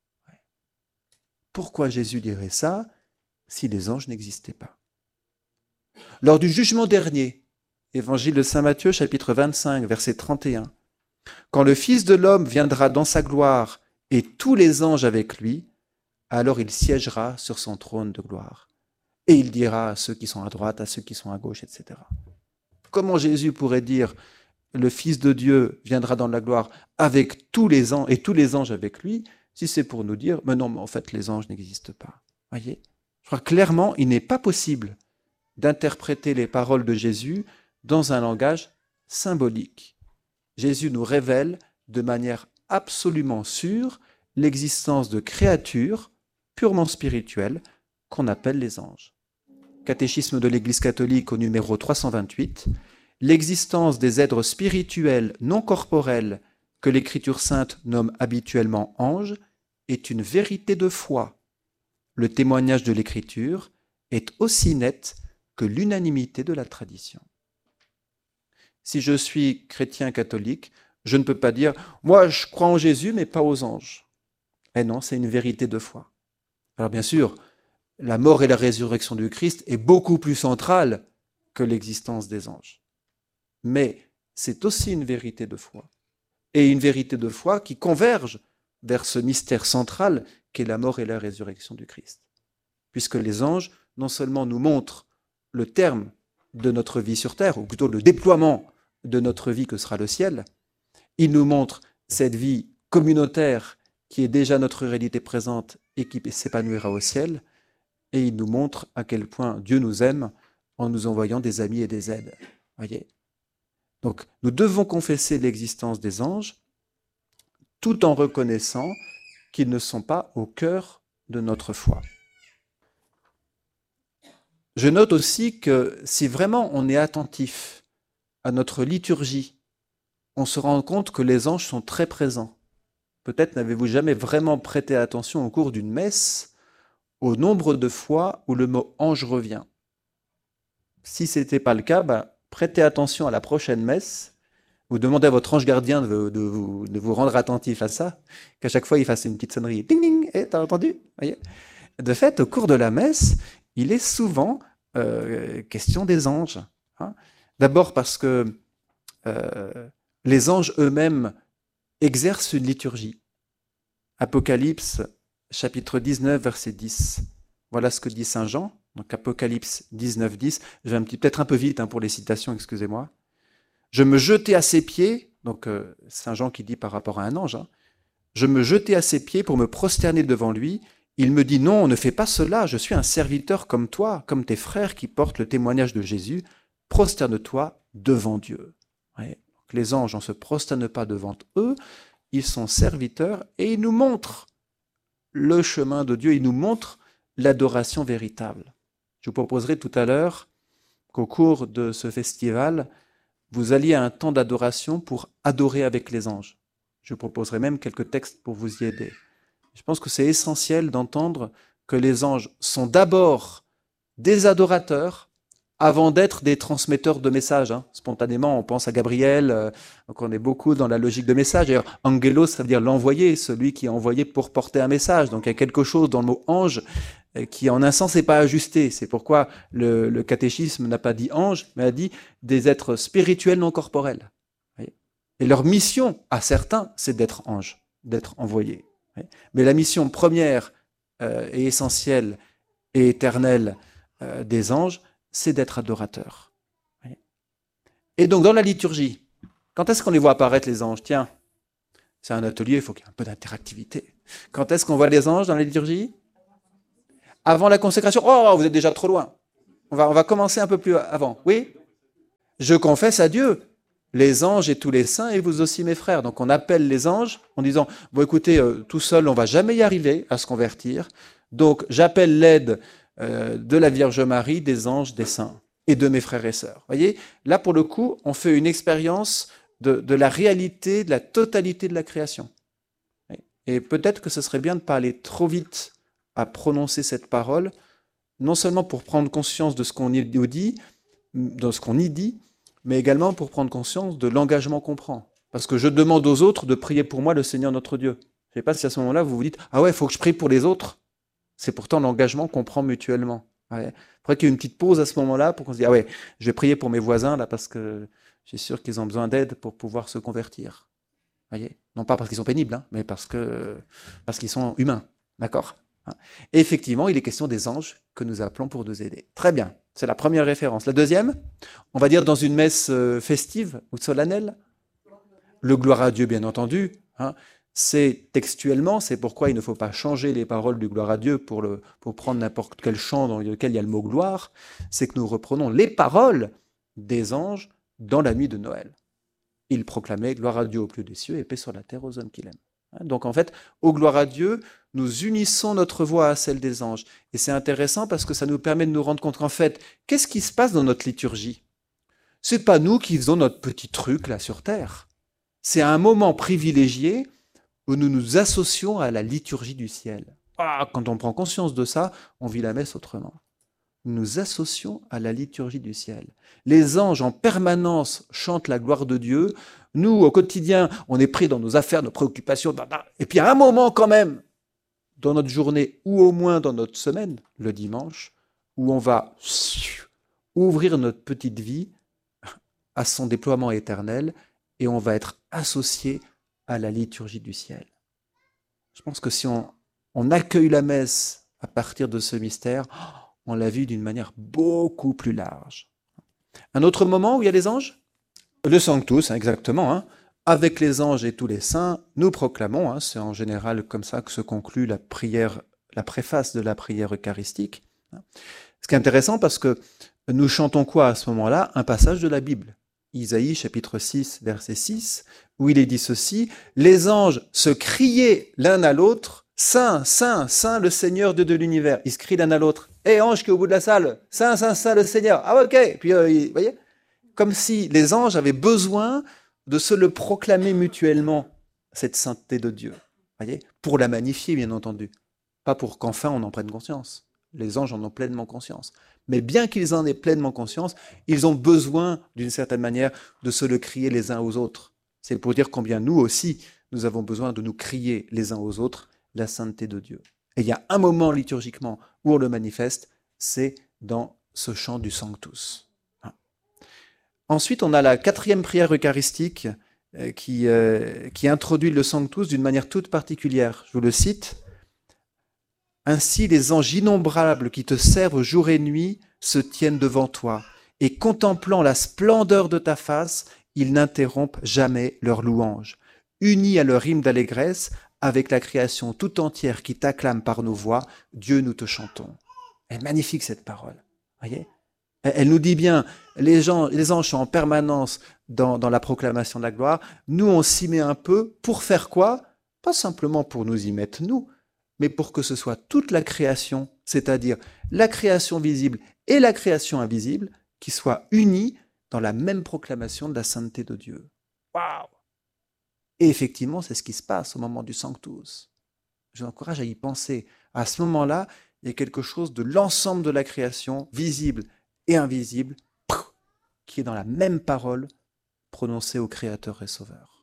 Pourquoi Jésus dirait ça si les anges n'existaient pas? Lors du jugement dernier, Évangile de saint Matthieu, chapitre vingt-cinq, verset trente et un. Quand le Fils de l'homme viendra dans sa gloire et tous les anges avec lui, alors il siégera sur son trône de gloire. Et il dira à ceux qui sont à droite, à ceux qui sont à gauche, et cetera. Comment Jésus pourrait dire le Fils de Dieu viendra dans la gloire avec tous les anges et tous les anges avec lui, si c'est pour nous dire, mais non, mais en fait, les anges n'existent pas. Voyez? Je crois clairement, il n'est pas possible d'interpréter les paroles de Jésus dans un langage symbolique. Jésus nous révèle de manière absolument sûre l'existence de créatures purement spirituelles qu'on appelle les anges. Catéchisme de l'Église catholique au numéro trois cent vingt-huit, l'existence des êtres spirituels non corporels que l'Écriture sainte nomme habituellement anges est une vérité de foi. Le témoignage de l'Écriture est aussi net que l'unanimité de la tradition. Si je suis chrétien catholique, je ne peux pas dire « moi je crois en Jésus mais pas aux anges ». Eh non, c'est une vérité de foi. Alors bien sûr, la mort et la résurrection du Christ est beaucoup plus centrale que l'existence des anges. Mais c'est aussi une vérité de foi. Et une vérité de foi qui converge vers ce mystère central qu'est la mort et la résurrection du Christ. Puisque les anges, non seulement nous montrent le terme de notre vie sur terre, ou plutôt le déploiement de notre vie que sera le ciel, ils nous montrent cette vie communautaire qui est déjà notre réalité présente et qui s'épanouira au ciel, et ils nous montrent à quel point Dieu nous aime en nous envoyant des amis et des aides. Voyez ? Donc, nous devons confesser l'existence des anges tout en reconnaissant qu'ils ne sont pas au cœur de notre foi. Je note aussi que si vraiment on est attentif à notre liturgie, on se rend compte que les anges sont très présents. Peut-être n'avez-vous jamais vraiment prêté attention au cours d'une messe au nombre de fois où le mot ange revient. Si ce n'était pas le cas, ben, prêtez attention à la prochaine messe. Vous demandez à votre ange gardien de, de, vous, de vous rendre attentif à ça, qu'à chaque fois il fasse une petite sonnerie. Ding ding, eh, t'as entendu? Voyez. De fait, au cours de la messe, il est souvent euh, question des anges. Hein. D'abord parce que euh, les anges eux-mêmes exercent une liturgie. Apocalypse, chapitre dix-neuf, verset dix. Voilà ce que dit saint Jean. Donc Apocalypse dix-neuf, dix. Je vais un petit, peut-être un peu vite hein, pour les citations, excusez-moi. Je me jetai à ses pieds, donc euh, saint Jean qui dit par rapport à un ange, hein, je me jetai à ses pieds pour me prosterner devant lui. Il me dit, non, ne fais pas cela, je suis un serviteur comme toi, comme tes frères qui portent le témoignage de Jésus. Prosterne-toi devant Dieu. Ouais. Donc, les anges, on ne se prosterne pas devant eux, ils sont serviteurs et ils nous montrent le chemin de Dieu, ils nous montrent l'adoration véritable. Je vous proposerai tout à l'heure qu'au cours de ce festival, vous alliez à un temps d'adoration pour adorer avec les anges. Je vous proposerai même quelques textes pour vous y aider. Je pense que c'est essentiel d'entendre que les anges sont d'abord des adorateurs avant d'être des transmetteurs de messages. Hein. Spontanément, on pense à Gabriel, euh, donc on est beaucoup dans la logique de message. D'ailleurs, angelos, ça veut dire l'envoyé, celui qui est envoyé pour porter un message. Donc il y a quelque chose dans le mot ange euh, qui, en un sens, n'est pas ajusté. C'est pourquoi le, le catéchisme n'a pas dit ange, mais a dit des êtres spirituels non corporels. Voyez. Et leur mission, à certains, c'est d'être ange, d'être envoyé. Voyez. Mais la mission première euh, et essentielle et éternelle euh, des anges, c'est d'être adorateur. Et donc, dans la liturgie, quand est-ce qu'on les voit apparaître, les anges? Tiens, c'est un atelier, il faut qu'il y ait un peu d'interactivité. Quand est-ce qu'on voit les anges dans la liturgie? Avant la consécration. Oh, vous êtes déjà trop loin. On va, on va commencer un peu plus avant. Oui? Je confesse à Dieu, les anges et tous les saints, et vous aussi mes frères. Donc on appelle les anges en disant, bon écoutez, euh, tout seul, on va jamais y arriver à se convertir. Donc j'appelle l'aide euh, de la Vierge Marie, des anges, des saints, et de mes frères et sœurs. Vous voyez, là pour le coup, on fait une expérience de, de la réalité, de la totalité de la création. Et peut-être que ce serait bien de ne pas aller trop vite à prononcer cette parole, non seulement pour prendre conscience de ce qu'on y dit, de ce qu'on y dit, mais également pour prendre conscience de l'engagement qu'on prend. Parce que je demande aux autres de prier pour moi le Seigneur notre Dieu. Je ne sais pas si à ce moment-là, vous vous dites « Ah ouais, il faut que je prie pour les autres ». C'est pourtant l'engagement qu'on prend mutuellement. Ouais. Il faudrait qu'il y ait une petite pause à ce moment-là pour qu'on se dise « Ah ouais, je vais prier pour mes voisins là parce que je suis sûr qu'ils ont besoin d'aide pour pouvoir se convertir. » Voyez, non pas parce qu'ils sont pénibles, hein, mais parce que parce qu'ils sont humains. D'accord? Et effectivement, il est question des anges que nous appelons pour nous aider. Très bien, c'est la première référence. La deuxième, on va dire dans une messe festive ou solennelle, le gloire à Dieu, bien entendu. Hein, c'est textuellement, c'est pourquoi il ne faut pas changer les paroles du gloire à Dieu pour, le, pour prendre n'importe quel chant dans lequel il y a le mot gloire. C'est que nous reprenons les paroles des anges dans la nuit de Noël. Il proclamait gloire à Dieu au plus des cieux et paix sur la terre aux hommes qu'il aime. Donc en fait, au gloire à Dieu, nous unissons notre voix à celle des anges. Et c'est intéressant parce que ça nous permet de nous rendre compte qu'en fait, qu'est-ce qui se passe dans notre liturgie? C'est pas nous qui faisons notre petit truc là sur terre. C'est un moment privilégié où nous nous associons à la liturgie du ciel. Ah, quand on prend conscience de ça, on vit la messe autrement. Nous nous associons à la liturgie du ciel. Les anges en permanence chantent la gloire de Dieu. Nous, au quotidien, on est pris dans nos affaires, nos préoccupations. Et puis à un moment quand même, dans notre journée, ou au moins dans notre semaine, le dimanche, où on va ouvrir notre petite vie à son déploiement éternel et on va être associé à la liturgie du ciel. Je pense que si on, on accueille la messe à partir de ce mystère, on l'a vu d'une manière beaucoup plus large. Un autre moment où il y a les anges? Le Sanctus, hein, exactement. Hein. Avec les anges et tous les saints, nous proclamons, hein, c'est en général comme ça que se conclut la prière, la préface de la prière eucharistique. Hein. Ce qui est intéressant parce que nous chantons quoi à ce moment-là? Un passage de la Bible. Isaïe chapitre six, verset six, où il est dit ceci, « Les anges se criaient l'un à l'autre, Saint, Saint, Saint le Seigneur Dieu de l'univers. » Ils se crient l'un à l'autre. « Hé, hey, ange qui est au bout de la salle, Saint, Saint, Saint le Seigneur. » Ah ok. Puis, euh, vous voyez, comme si les anges avaient besoin de se le proclamer mutuellement, cette sainteté de Dieu. Voyez, pour la magnifier, bien entendu. Pas pour qu'enfin on en prenne conscience. Les anges en ont pleinement conscience. Mais bien qu'ils en aient pleinement conscience, ils ont besoin, d'une certaine manière, de se le crier les uns aux autres. C'est pour dire combien nous aussi, nous avons besoin de nous crier les uns aux autres la sainteté de Dieu. Et il y a un moment liturgiquement où on le manifeste, c'est dans ce chant du Sanctus. Ensuite, on a la quatrième prière eucharistique euh, qui, euh, qui introduit le Sanctus d'une manière toute particulière. Je vous le cite. « Ainsi les anges innombrables qui te servent jour et nuit se tiennent devant toi, et contemplant la splendeur de ta face, ils n'interrompent jamais leur louange. Unis à leur hymne d'allégresse, avec la création tout entière qui t'acclame par nos voix, Dieu, nous te chantons. » Elle est magnifique cette parole. Voyez ? Elle nous dit bien, les, gens, les anges sont en permanence dans, dans la proclamation de la gloire. Nous, on s'y met un peu pour faire quoi? Pas simplement pour nous y mettre, nous, mais pour que ce soit toute la création, c'est-à-dire la création visible et la création invisible, qui soient unies dans la même proclamation de la sainteté de Dieu. Waouh! Et effectivement, c'est ce qui se passe au moment du Sanctus. Je vous encourage à y penser. À ce moment-là, il y a quelque chose de l'ensemble de la création, visible et invisible, qui est dans la même parole prononcée au Créateur et Sauveur.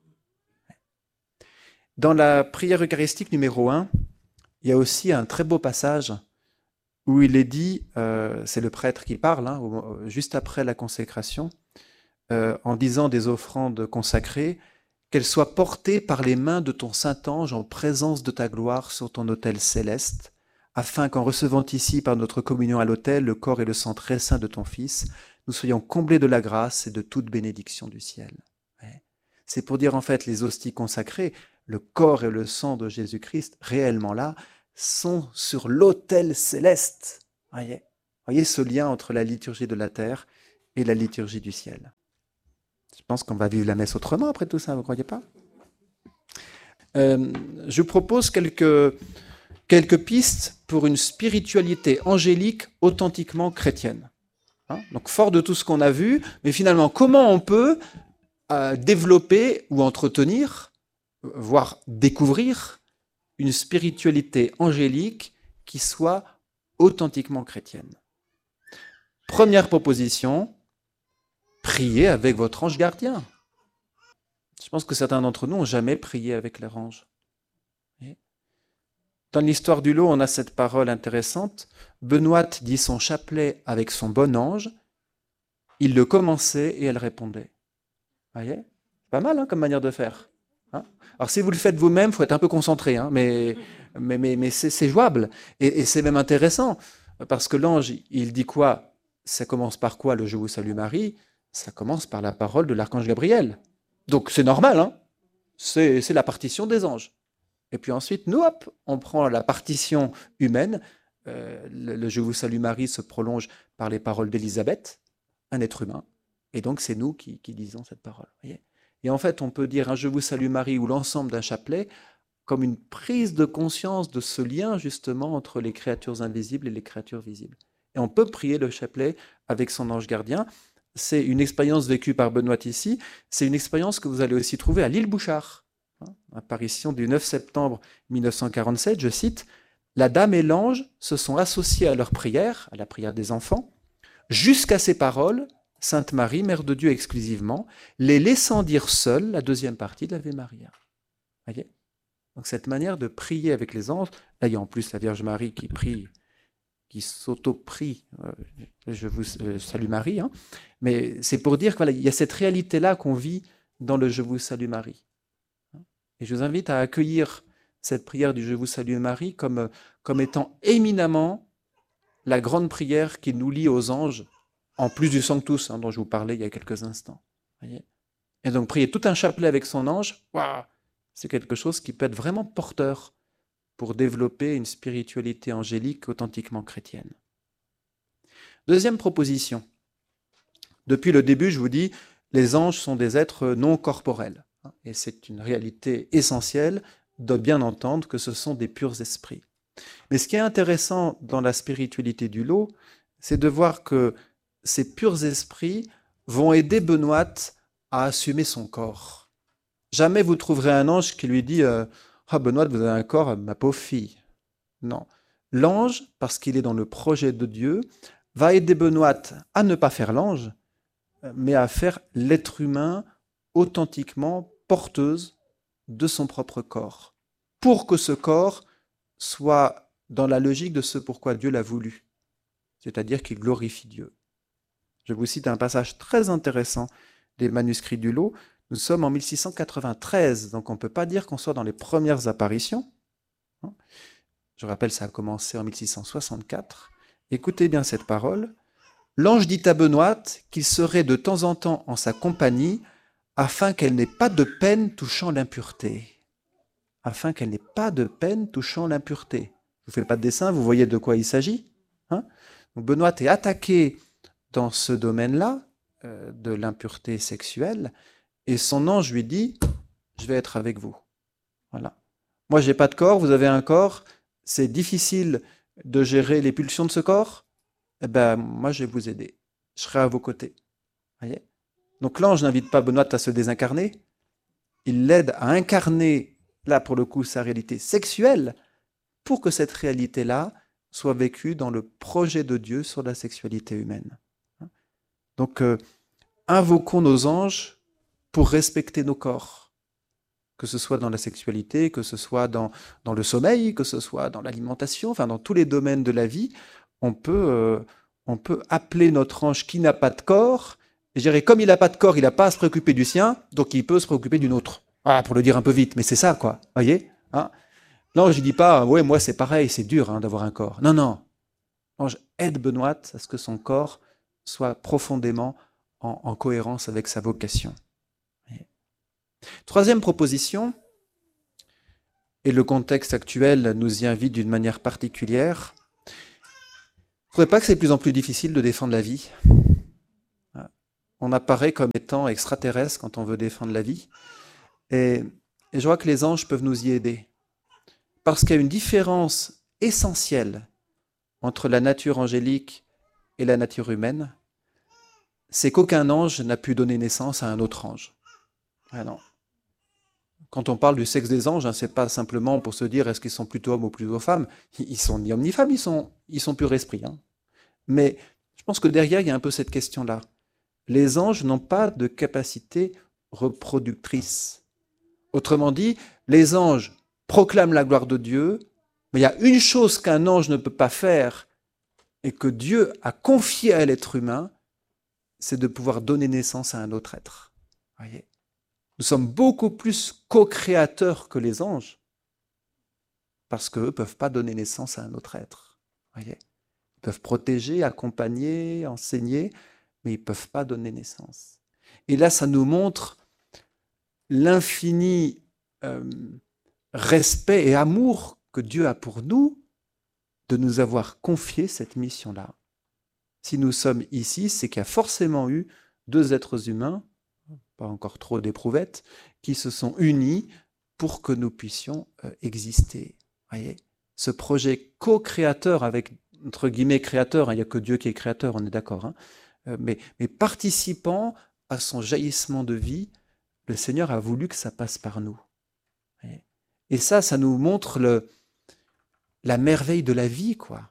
Dans la prière eucharistique numéro un, il y a aussi un très beau passage où il est dit, euh, c'est le prêtre qui parle, hein, juste après la consécration, euh, en disant des offrandes consacrées, qu'elles soient portées par les mains de ton Saint-Ange en présence de ta gloire sur ton autel céleste, afin qu'en recevant ici par notre communion à l'autel le corps et le sang très saint de ton Fils, nous soyons comblés de la grâce et de toute bénédiction du ciel. C'est pour dire en fait les hosties consacrées, le corps et le sang de Jésus-Christ, réellement là, sont sur l'autel céleste. Voyez, voyez ce lien entre la liturgie de la terre et la liturgie du ciel. Je pense qu'on va vivre la messe autrement après tout ça, vous ne croyez pas? euh, Je vous propose quelques, quelques pistes pour une spiritualité angélique authentiquement chrétienne. Hein, donc fort de tout ce qu'on a vu, mais finalement, comment on peut euh, développer ou entretenir, voire découvrir une spiritualité angélique qui soit authentiquement chrétienne. Première proposition, priez avec votre ange gardien. Je pense que certains d'entre nous n'ont jamais prié avec leur ange. Dans l'histoire du lot, on a cette parole intéressante. Benoît dit son chapelet avec son bon ange. Il le commençait et elle répondait. Vous voyez ? Pas mal hein, comme manière de faire. Hein ? Alors si vous le faites vous-même, il faut être un peu concentré, hein, mais, mais, mais, mais c'est, c'est jouable. Et, et c'est même intéressant, parce que l'ange, il dit quoi ? Ça commence par quoi, le « Je vous salue Marie » ? Ça commence par la parole de l'archange Gabriel. Donc c'est normal, hein, c'est, c'est la partition des anges. Et puis ensuite, nous, hop, on prend la partition humaine. Euh, le, le « Je vous salue Marie » se prolonge par les paroles d'Élisabeth, un être humain. Et donc c'est nous qui, qui disons cette parole. Voyez ? Et en fait, on peut dire un « Je vous salue Marie » ou l'ensemble d'un chapelet comme une prise de conscience de ce lien justement entre les créatures invisibles et les créatures visibles. Et on peut prier le chapelet avec son ange gardien. C'est une expérience vécue par Benoît ici. C'est une expérience que vous allez aussi trouver à l'île Bouchard. Apparition du neuf septembre mille neuf cent quarante-sept, je cite, « La dame et l'ange se sont associés à leur prière, à la prière des enfants, jusqu'à ces paroles, Sainte Marie, Mère de Dieu exclusivement, les laissant dire seule la deuxième partie de l'Ave Maria. » Voyez ? Donc cette manière de prier avec les anges, là il y a en plus la Vierge Marie qui prie, qui s'auto-prie, euh, je vous euh, salue Marie, hein, mais c'est pour dire qu'il voilà, y a cette réalité-là qu'on vit dans le Je vous salue Marie. Et je vous invite à accueillir cette prière du Je vous salue Marie comme, comme étant éminemment la grande prière qui nous lie aux anges, en plus du Sanctus hein, dont je vous parlais il y a quelques instants. Voyez ? Et donc prier tout un chapelet avec son ange, waouh, c'est quelque chose qui peut être vraiment porteur pour développer une spiritualité angélique authentiquement chrétienne. Deuxième proposition. Depuis le début, je vous dis, les anges sont des êtres non corporels. Et c'est une réalité essentielle de bien entendre que ce sont des purs esprits. Mais ce qui est intéressant dans la spiritualité du lot, c'est de voir que ces purs esprits vont aider Benoît à assumer son corps. Jamais vous trouverez un ange qui lui dit euh, « Ah, Benoît, vous avez un corps, ma pauvre fille. » Non. L'ange, parce qu'il est dans le projet de Dieu, va aider Benoît à ne pas faire l'ange, mais à faire l'être humain authentiquement porteuse de son propre corps, pour que ce corps soit dans la logique de ce pourquoi Dieu l'a voulu, c'est-à-dire qu'il glorifie Dieu. Je vous cite un passage très intéressant des manuscrits du lot. Nous sommes en mille six cent quatre-vingt-treize, donc on ne peut pas dire qu'on soit dans les premières apparitions. Je rappelle, ça a commencé en mille six cent soixante-quatre. Écoutez bien cette parole. « L'ange dit à Benoît qu'il serait de temps en temps en sa compagnie afin qu'elle n'ait pas de peine touchant l'impureté. » Afin qu'elle n'ait pas de peine touchant l'impureté. Je ne vous fais pas de dessin, vous voyez de quoi il s'agit. Hein ? Donc Benoît est attaqué dans ce domaine-là, euh, de l'impureté sexuelle, et son ange lui dit « Je vais être avec vous. » Voilà. Moi, je n'ai pas de corps, vous avez un corps, c'est difficile de gérer les pulsions de ce corps. Eh ben, moi, je vais vous aider. Je serai à vos côtés. Voyez ? Donc l'ange n'invite pas Benoît à se désincarner, il l'aide à incarner, là pour le coup, sa réalité sexuelle, pour que cette réalité-là soit vécue dans le projet de Dieu sur la sexualité humaine. Donc, euh, invoquons nos anges pour respecter nos corps, que ce soit dans la sexualité, que ce soit dans, dans le sommeil, que ce soit dans l'alimentation, enfin dans tous les domaines de la vie, on peut, euh, on peut appeler notre ange qui n'a pas de corps. Et je dirais, comme il n'a pas de corps, il n'a pas à se préoccuper du sien, donc il peut se préoccuper d'une autre. Voilà, pour le dire un peu vite, mais c'est ça, quoi. Voyez hein. L'ange ne dit pas, ouais, moi c'est pareil, c'est dur hein, d'avoir un corps. Non, non. L'ange aide Benoît à ce que son corps soit profondément en, en cohérence avec sa vocation. Voyez. Troisième proposition, et le contexte actuel nous y invite d'une manière particulière. Vous ne trouvez pas que c'est de plus en plus difficile de défendre la vie? On apparaît comme étant extraterrestre quand on veut défendre la vie. Et, et je vois que les anges peuvent nous y aider. Parce qu'il y a une différence essentielle entre la nature angélique et la nature humaine, c'est qu'aucun ange n'a pu donner naissance à un autre ange. Ah non. Quand on parle du sexe des anges, hein, ce n'est pas simplement pour se dire est-ce qu'ils sont plutôt hommes ou plutôt femmes. Ils sont ni hommes ni femmes, ils sont, ils sont pur esprit. Hein. Mais je pense que derrière, il y a un peu cette question-là. Les anges n'ont pas de capacité reproductrice. Autrement dit, les anges proclament la gloire de Dieu, mais il y a une chose qu'un ange ne peut pas faire et que Dieu a confié à l'être humain, c'est de pouvoir donner naissance à un autre être. Voyez ? Nous sommes beaucoup plus co-créateurs que les anges, parce qu'eux ne peuvent pas donner naissance à un autre être. Voyez ? Ils peuvent protéger, accompagner, enseigner, mais ils ne peuvent pas donner naissance. Et là, ça nous montre l'infini euh, respect et amour que Dieu a pour nous de nous avoir confié cette mission-là. Si nous sommes ici, c'est qu'il y a forcément eu deux êtres humains, pas encore trop d'éprouvettes, qui se sont unis pour que nous puissions euh, exister. Voyez ? Ce projet co-créateur avec, entre guillemets, créateur, hein, il n'y a que Dieu qui est créateur, on est d'accord, hein, euh, mais, mais participant à son jaillissement de vie, le Seigneur a voulu que ça passe par nous. Voyez ? Et ça, ça nous montre le, la merveille de la vie, quoi.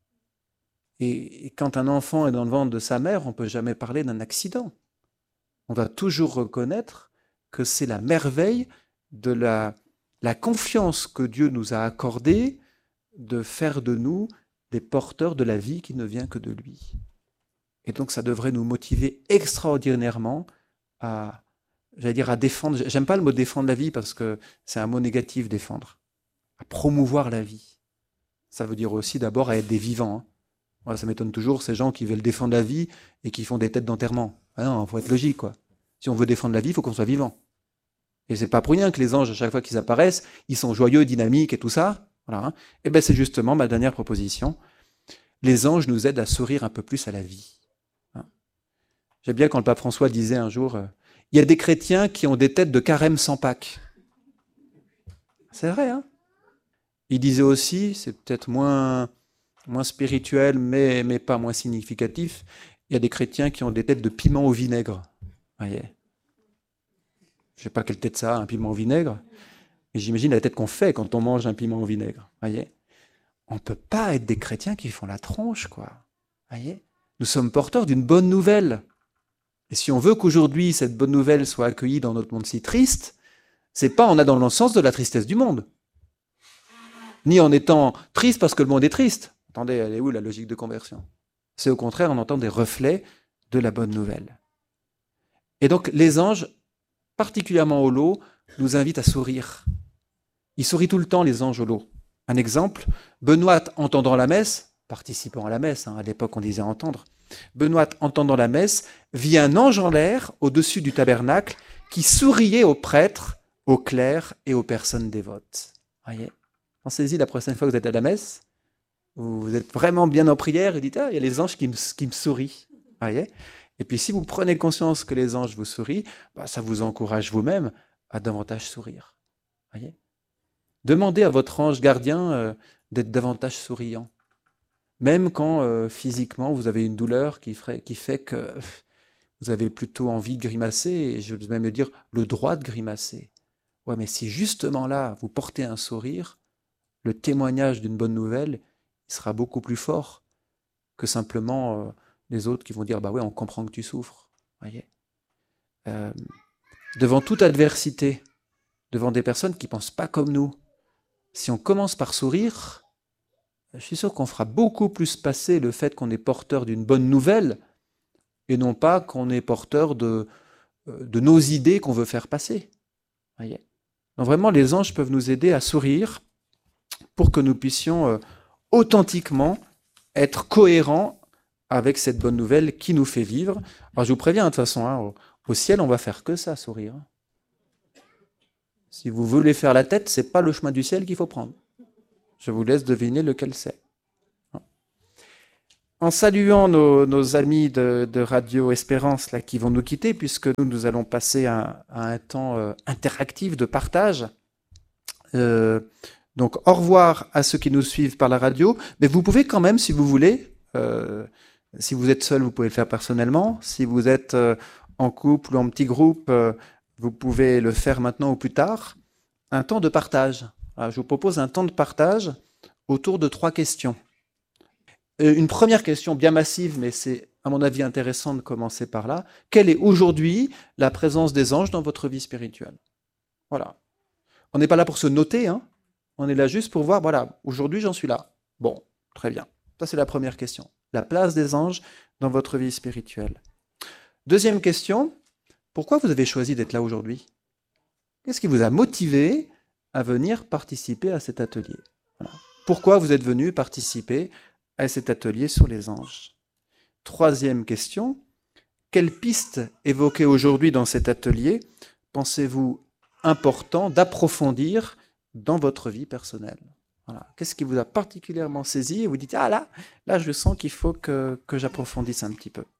Et, et quand un enfant est dans le ventre de sa mère, on ne peut jamais parler d'un accident. On va toujours reconnaître que c'est la merveille de la, la confiance que Dieu nous a accordée de faire de nous des porteurs de la vie qui ne vient que de lui. Et donc ça devrait nous motiver extraordinairement à, j'allais dire, à défendre, j'aime pas le mot défendre la vie parce que c'est un mot négatif, défendre, à promouvoir la vie. Ça veut dire aussi d'abord à être des vivants. Hein. Moi, ça m'étonne toujours, ces gens qui veulent défendre la vie et qui font des têtes d'enterrement. Ah non, il faut être logique, quoi. Si on veut défendre la vie, il faut qu'on soit vivant. Et c'est pas pour rien que les anges, à chaque fois qu'ils apparaissent, ils sont joyeux, dynamiques et tout ça. Voilà. Hein. Et bien c'est justement ma dernière proposition. Les anges nous aident à sourire un peu plus à la vie. Hein. J'aime bien quand le pape François disait un jour, euh, il y a des chrétiens qui ont des têtes de carême sans Pâques. C'est vrai, hein. Il disait aussi, c'est peut-être moins, moins spirituel, mais, mais pas moins significatif, il y a des chrétiens qui ont des têtes de piment au vinaigre. Voyez. Je ne sais pas quelle tête ça a, un piment au vinaigre, mais j'imagine la tête qu'on fait quand on mange un piment au vinaigre. Voyez. On ne peut pas être des chrétiens qui font la tronche, quoi. Voyez. Nous sommes porteurs d'une bonne nouvelle. Et si on veut qu'aujourd'hui, cette bonne nouvelle soit accueillie dans notre monde si triste, c'est pas en allant dans le sens de la tristesse du monde. Ni en étant triste parce que le monde est triste. Attendez, elle est où la logique de conversion? C'est au contraire, on entend des reflets de la bonne nouvelle. Et donc, les anges, particulièrement au lot, nous invitent à sourire. Ils sourient tout le temps, les anges au lot. Un exemple, Benoît, entendant la messe, participant à la messe, hein, à l'époque on disait entendre, Benoît, entendant la messe, vit un ange en l'air au-dessus du tabernacle qui souriait aux prêtres, aux clercs et aux personnes dévotes. Voyez. Pensez-y la prochaine fois que vous êtes à la messe, vous êtes vraiment bien en prière et dites, ah, il y a les anges qui me, qui me sourient. Voyez. Et puis si vous prenez conscience que les anges vous sourient, bah, ça vous encourage vous-même à davantage sourire. Voyez. Demandez à votre ange gardien euh, d'être davantage souriant. Même quand euh, physiquement vous avez une douleur qui, ferait, qui fait que vous avez plutôt envie de grimacer, et je vais même dire le droit de grimacer. Ouais, mais si justement là vous portez un sourire, le témoignage d'une bonne nouvelle, il sera beaucoup plus fort que simplement euh, les autres qui vont dire bah ouais, on comprend que tu souffres. Voyez. Euh, devant toute adversité, devant des personnes qui ne pensent pas comme nous, si on commence par sourire, je suis sûr qu'on fera beaucoup plus passer le fait qu'on est porteur d'une bonne nouvelle et non pas qu'on est porteur de, de nos idées qu'on veut faire passer. Voyez. Donc vraiment, les anges peuvent nous aider à sourire pour que nous puissions euh, authentiquement être cohérents avec cette bonne nouvelle qui nous fait vivre. Alors je vous préviens, de toute façon, hein, au, au ciel, on va faire que ça, sourire. Si vous voulez faire la tête, c'est pas le chemin du ciel qu'il faut prendre. Je vous laisse deviner lequel c'est. En saluant nos, nos amis de, de Radio Espérance là, qui vont nous quitter, puisque nous, nous allons passer à, à un temps euh, interactif de partage. Euh, donc, au revoir à ceux qui nous suivent par la radio. Mais vous pouvez quand même, si vous voulez, euh, si vous êtes seul, vous pouvez le faire personnellement. Si vous êtes euh, en couple ou en petit groupe, euh, vous pouvez le faire maintenant ou plus tard. Un temps de partage. Alors, je vous propose un temps de partage autour de trois questions. Une première question bien massive, mais c'est à mon avis intéressant de commencer par là. Quelle est aujourd'hui la présence des anges dans votre vie spirituelle? Voilà. On n'est pas là pour se noter, hein. On est là juste pour voir, voilà, aujourd'hui j'en suis là. Bon, très bien. Ça c'est la première question. La place des anges dans votre vie spirituelle. Deuxième question, pourquoi vous avez choisi d'être là aujourd'hui? Qu'est-ce qui vous a motivé à venir participer à cet atelier? Voilà. Pourquoi vous êtes venu participer à cet atelier sur les anges? Troisième question, quelles pistes évoquées aujourd'hui dans cet atelier pensez-vous important d'approfondir dans votre vie personnelle? Voilà. Qu'est-ce qui vous a particulièrement saisi et vous dites, ah là, là je sens qu'il faut que, que j'approfondisse un petit peu?